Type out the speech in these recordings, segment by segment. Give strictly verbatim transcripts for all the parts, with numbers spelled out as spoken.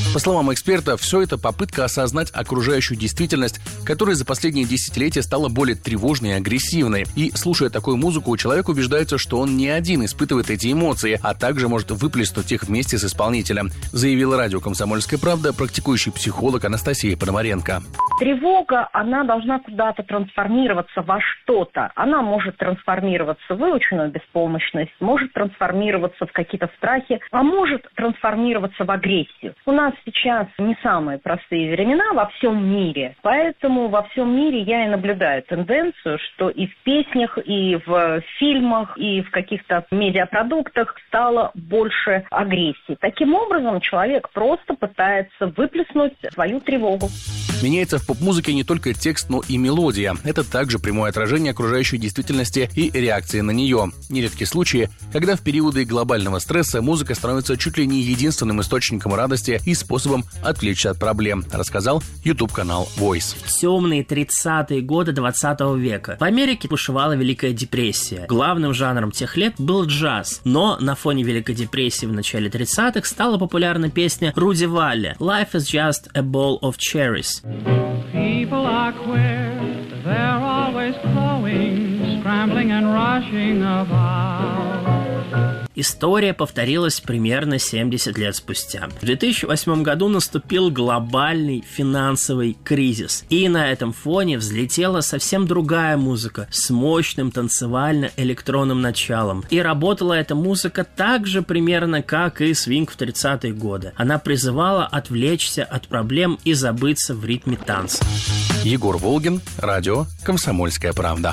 По словам эксперта, все это попытка осознать окружающую действительность, которая за последние десятилетия стала более тревожной и агрессивной. И, слушая такую музыку, человек убеждается, что он не один испытывает эти эмоции, а также может выплеснуть их вместе с исполнителем, заявила радио «Комсомольская правда» практикующий психолог Анастасия Пономаренко. Тревога, она должна куда-то трансформироваться во что-то. Она может трансформироваться в выученную беспомощность, может трансформироваться в какие-то страхи, а может трансформироваться в агрессию. У нас сейчас не самые простые времена во всем мире, поэтому во всем мире я и наблюдаю тенденцию, что и в песнях, и в фильмах, и в каких-то медиапродуктах стало больше агрессии. Таким образом, человек просто пытается выплеснуть свою тревогу. Меняется в поп-музыке не только текст, но и мелодия. Это также прямое отражение окружающей действительности и реакции на нее. Нередки случаи, когда в периоды глобального стресса музыка становится чуть ли не единственным источником радости и способом отвлечься от проблем, рассказал YouTube-канал Voice. В темные тридцатые годы двадцатого века в Америке бушевала Великая депрессия. Главным жанром тех лет был джаз, но на фоне Великой депрессии в начале тридцатых стала популярна песня Руди Валли «Life is just a bowl of cherries». People are queer, they're always glowing, scrambling and rushing about. История повторилась примерно семьдесят лет спустя. В две тысячи восьмом году наступил глобальный финансовый кризис. И на этом фоне взлетела совсем другая музыка с мощным танцевально-электронным началом. И работала эта музыка так же примерно, как и свинг в тридцатые годы. Она призывала отвлечься от проблем и забыться в ритме танца. Егор Волгин, радио «Комсомольская правда».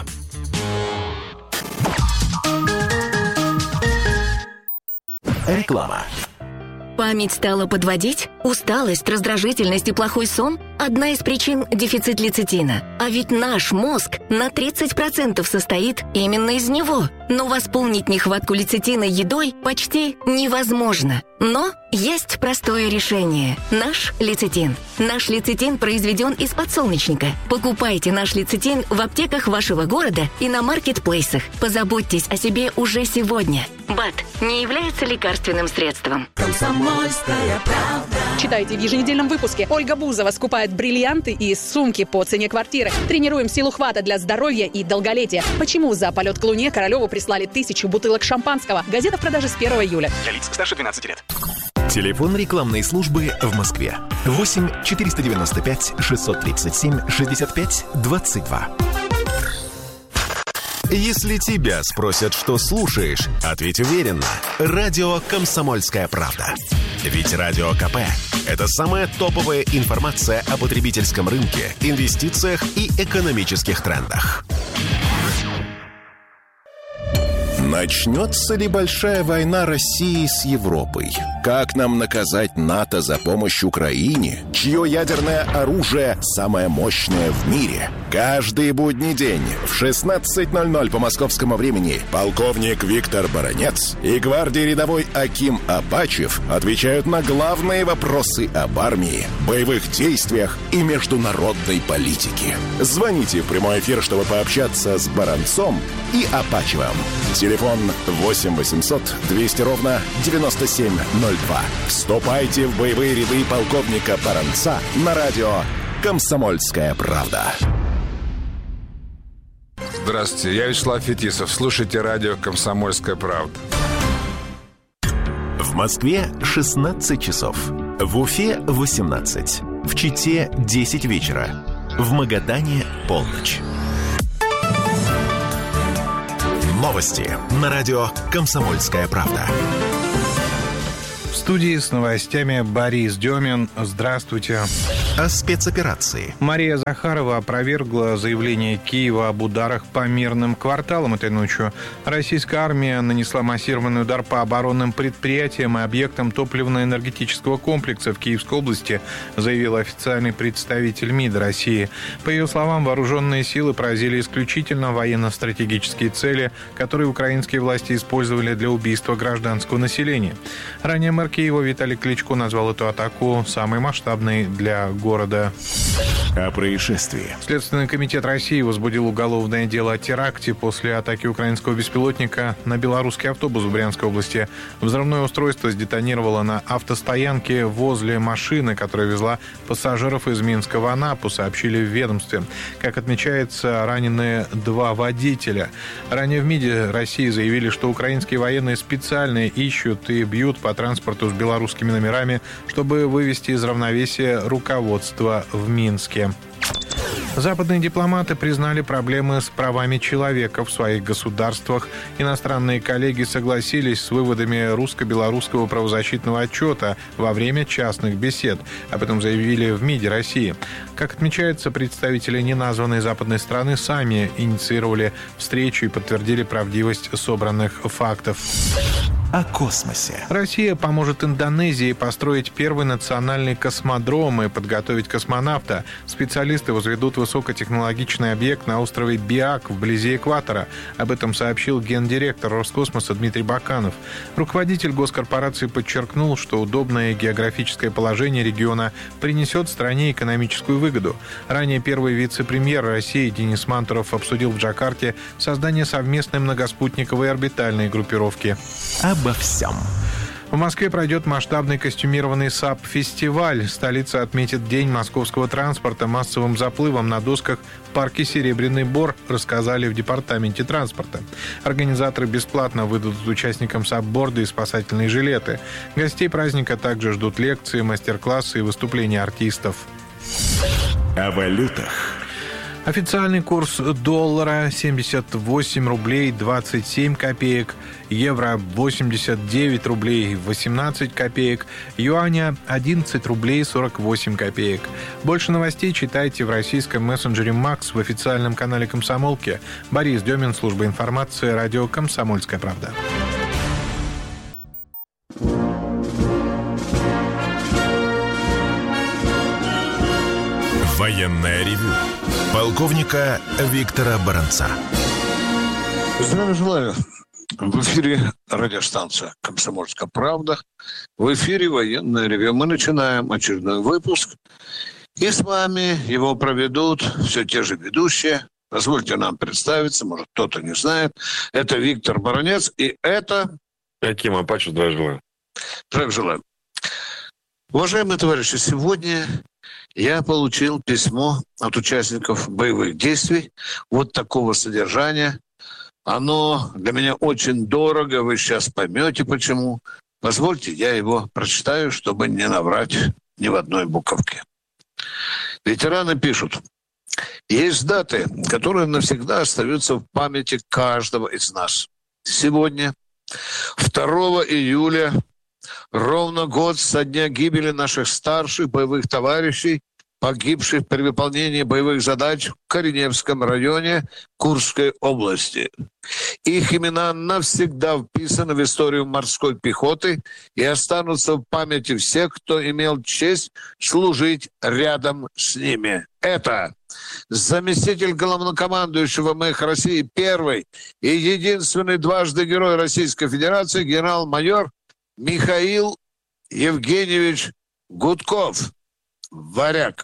Реклама. Память стала подводить? Усталость, раздражительность и плохой сон – одна из причин дефицит лецитина. А ведь наш мозг на тридцать процентов состоит именно из него. Но восполнить нехватку лецитина едой почти невозможно. Но есть простое решение – наш лецитин. Наш лецитин произведен из подсолнечника. Покупайте наш лецитин в аптеках вашего города и на маркетплейсах. Позаботьтесь о себе уже сегодня. БАД не является лекарственным средством. Комсомольская правда. Читайте в еженедельном выпуске. Ольга Бузова скупает бриллианты и сумки по цене квартиры. Тренируем силу хвата для здоровья и долголетия. Почему за полет к Луне Королеву прислали тысячу бутылок шампанского? Газета в продаже с первого июля. Для лиц старше двенадцати лет. Телефон рекламной службы в Москве. восемь четыреста девяносто пять шестьсот тридцать семь шестьдесят пять двадцать два. Если тебя спросят, что слушаешь, ответь уверенно. Радио «Комсомольская правда». Ведь Радио КП – это самая топовая информация о потребительском рынке, инвестициях и экономических трендах. Начнется ли большая война России с Европой? Как нам наказать НАТО за помощь Украине, чье ядерное оружие самое мощное в мире? Каждый будний день в шестнадцать ноль ноль по московскому времени полковник Виктор Баранец и гвардии рядовой Аким Апачев отвечают на главные вопросы об армии, боевых действиях и международной политике. Звоните в прямой эфир, чтобы пообщаться с Баранцом и Апачевым. Телефон восемь восемьсот двести ровно девяносто семь ноль два. Вступайте в боевые ряды полковника Баранца на радио «Комсомольская правда». Здравствуйте, я Вячеслав Фетисов. Слушайте радио «Комсомольская правда». В Москве шестнадцать часов. В Уфе восемнадцать. В Чите десять вечера. В Магадане полночь. Новости на радио «Комсомольская правда». В студии с новостями Борис Демин. Здравствуйте. О спецоперации. Мария Захарова опровергла заявление Киева об ударах по мирным кварталам этой ночью. Российская армия нанесла массированный удар по оборонным предприятиям и объектам топливно-энергетического комплекса в Киевской области, заявил официальный представитель МИД России. По ее словам, вооруженные силы поразили исключительно военно-стратегические цели, которые украинские власти использовали для убийства гражданского населения. Ранее мэр Киева Виталий Кличко назвал эту атаку самой масштабной для города города. О происшествии. Следственный комитет России возбудил уголовное дело о теракте после атаки украинского беспилотника на белорусский автобус в Брянской области. Взрывное устройство сдетонировало на автостоянке возле машины, которая везла пассажиров из Минска в Анапу, сообщили в ведомстве. Как отмечается, ранены два водителя. Ранее в МИДе России заявили, что украинские военные специально ищут и бьют по транспорту с белорусскими номерами, чтобы вывести из равновесия руководство в Минске. Западные дипломаты признали проблемы с правами человека в своих государствах. Иностранные коллеги согласились с выводами русско-белорусского правозащитного отчета во время частных бесед. Об этом заявили в МИДе России. Как отмечается, представители неназванной западной страны сами инициировали встречу и подтвердили правдивость собранных фактов. О космосе. Россия поможет Индонезии построить первый национальный космодром и подготовить космонавта. Специалисты возведут высокотехнологичный объект на острове Биак вблизи экватора. Об этом сообщил гендиректор Роскосмоса Дмитрий Баканов. Руководитель госкорпорации подчеркнул, что удобное географическое положение региона принесет стране экономическую выгоду. Ранее первый вице-премьер России Денис Мантуров обсудил в Джакарте создание совместной многоспутниковой орбитальной группировки. Обо всем. В Москве пройдет масштабный костюмированный САП-фестиваль. Столица отметит День московского транспорта массовым заплывом на досках в парке «Серебряный Бор», рассказали в департаменте транспорта. Организаторы бесплатно выдадут участникам САП-борды и спасательные жилеты. Гостей праздника также ждут лекции, мастер-классы и выступления артистов. О валютах. Официальный курс доллара семьдесят восемь рублей двадцать семь копеек, евро восемьдесят девять рублей восемнадцать копеек, юаня одиннадцать рублей сорок восемь копеек. Больше новостей читайте в российском мессенджере Макс в официальном канале «Комсомолки». Борис Демин, служба информации, радио «Комсомольская правда». Военное ревю полковника Виктора Баранца. Здравия желаю. В эфире радиостанция «Комсомольская правда». В эфире военное ревю. Мы начинаем очередной выпуск. И с вами его проведут все те же ведущие. Позвольте нам представиться, может, кто-то не знает. Это Виктор Баранец, и это... Аким Апачев, здравия желаю. Здравия желаю. Уважаемые товарищи, сегодня... я получил письмо от участников боевых действий вот такого содержания. Оно для меня очень дорого, вы сейчас поймете почему. Позвольте, я его прочитаю, чтобы не наврать ни в одной буковке. Ветераны пишут. Есть даты, которые навсегда остаются в памяти каждого из нас. Сегодня, второго июля, ровно год со дня гибели наших старших боевых товарищей, погибших при выполнении боевых задач в Кореневском районе Курской области. Их имена навсегда вписаны в историю морской пехоты и останутся в памяти всех, кто имел честь служить рядом с ними. Это заместитель главнокомандующего ВМФ России, первый и единственный дважды герой Российской Федерации, генерал-майор Михаил Евгеньевич Гудков, варяг.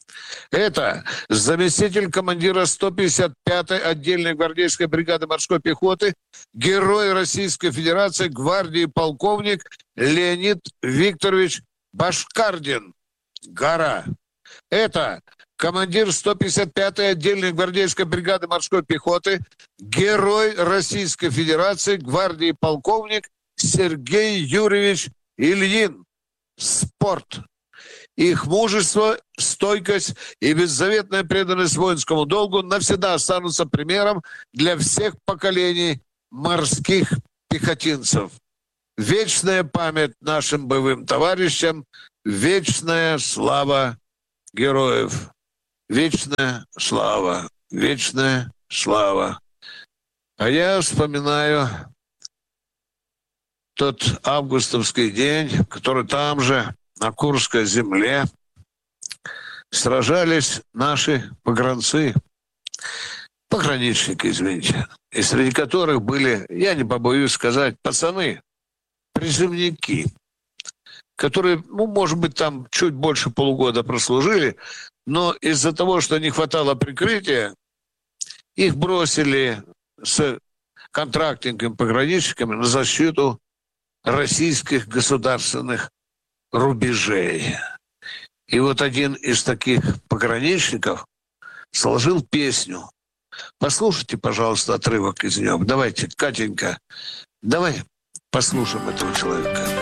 Это заместитель командира сто пятьдесят пятой отдельной гвардейской бригады морской пехоты, герой Российской Федерации, гвардии полковник Леонид Викторович Башкардин, гора. Это командир сто пятьдесят пятой отдельной гвардейской бригады морской пехоты, герой Российской Федерации, гвардии полковник Сергей Юрьевич Ильин. Спорт. Их мужество, стойкость и беззаветная преданность воинскому долгу навсегда останутся примером для всех поколений морских пехотинцев. Вечная память нашим боевым товарищам, вечная слава героев. Вечная слава, вечная слава. А я вспоминаю тот августовский день, который там же, на Курской земле, сражались наши погранцы, пограничники, извините, и среди которых были, я не побоюсь сказать, пацаны, призывники, которые, ну, может быть, там чуть больше полугода прослужили, но из-за того, что не хватало прикрытия, их бросили с контрактниками, пограничниками на защиту российских государственных рубежей. И вот один из таких пограничников сложил песню. Послушайте, пожалуйста, отрывок из нее. Давайте, Катенька, давай послушаем этого человека.